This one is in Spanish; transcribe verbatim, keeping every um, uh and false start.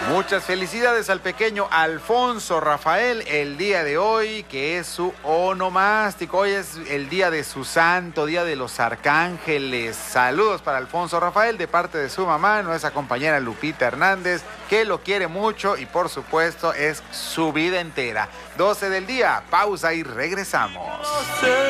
Muchas felicidades al pequeño Alfonso Rafael el día de hoy, que es su onomástico. Hoy es el día de su santo, día de los arcángeles. Saludos para Alfonso Rafael de parte de su mamá, nuestra compañera Lupita Hernández, que lo quiere mucho y por supuesto es su vida entera. doce del día, pausa y regresamos.